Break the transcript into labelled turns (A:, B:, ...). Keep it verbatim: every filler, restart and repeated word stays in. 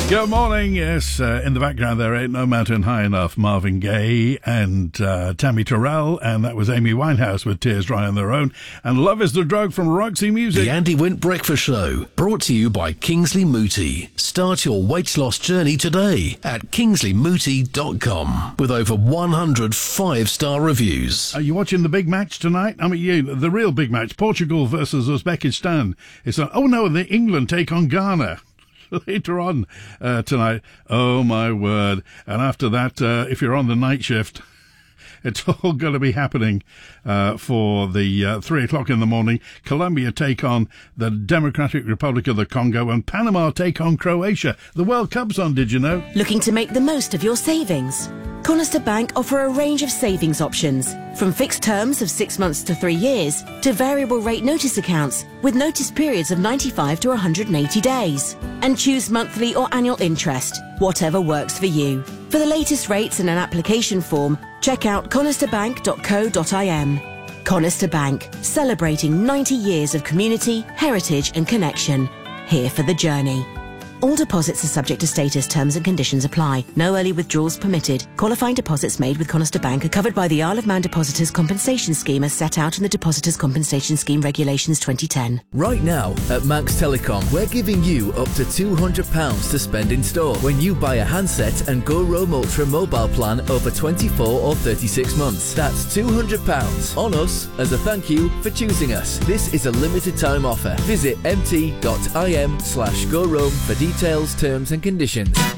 A: Good morning. Yes, uh, in the background there, Ain't No Mountain High Enough, Marvin Gaye and uh, Tammy Terrell, and that was Amy Winehouse with Tears Dry on Their Own, and Love is the Drug from Roxy Music.
B: The Andy Wint Breakfast Show, brought to you by Kingsley Mooti. Start your weight loss journey today at kingsley mooti dot com with over one hundred five-star reviews.
A: Are you watching the big match tonight? I mean, you, the real big match, Portugal versus Uzbekistan. It's like, oh no, the England take on Ghana later on uh, tonight. Oh my word. And after that, uh, if you're on the night shift, it's all going to be happening uh, for the uh, three o'clock in the morning. Colombia take on the Democratic Republic of the Congo, and Panama take on Croatia. The World Cup's on, did you know?
C: Looking to make the most of your savings? Conister Bank offer a range of savings options, from fixed terms of six months to three years to variable rate notice accounts with notice periods of ninety-five to one hundred eighty days. And choose monthly or annual interest, whatever works for you. For the latest rates and an application form, check out conister bank dot co dot i m. Conister Bank, celebrating ninety years of community, heritage and connection. Here for the journey. All deposits are subject to status, terms and conditions apply. No early withdrawals permitted. Qualifying deposits made with Conister Bank are covered by the Isle of Man Depositors Compensation Scheme as set out in the Depositors Compensation Scheme Regulations twenty ten.
D: Right now at Max Telecom, we're giving you up to two hundred pounds to spend in store when you buy a handset and Go Roam Ultra mobile plan over twenty-four or thirty-six months. That's two hundred pounds on us as a thank you for choosing us. This is a limited time offer. Visit mt dot i m slash go roam for details, terms and conditions.